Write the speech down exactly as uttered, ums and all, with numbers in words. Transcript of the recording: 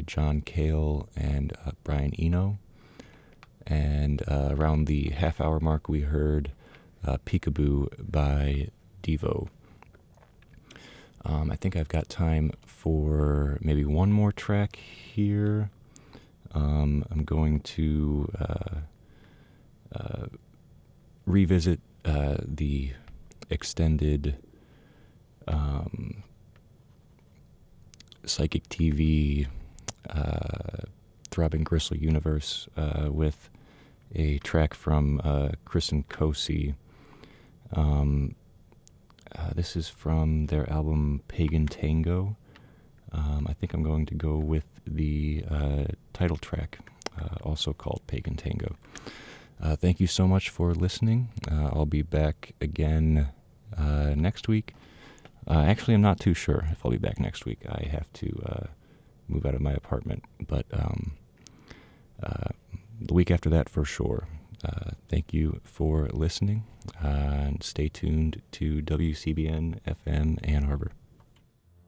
John Cale and uh, Brian Eno. And uh, around the half-hour mark, we heard uh, Peekaboo by Devo. Um, I think I've got time for maybe one more track here. Um, I'm going to uh, uh, revisit uh, the extended um, Psychic T V uh, Throbbing Gristle universe uh, with a track from uh, Chris and Kosi. Um, uh, this is from their album Pagan Tango. Um, I think I'm going to go with the uh, title track, uh, also called Pagan Tango. Uh, thank you so much for listening. Uh, I'll be back again uh, next week. Uh, actually, I'm not too sure if I'll be back next week. I have to uh, move out of my apartment, but um, uh, the week after that for sure. Uh, thank you for listening, uh, and stay tuned to W C B N F M Ann Arbor.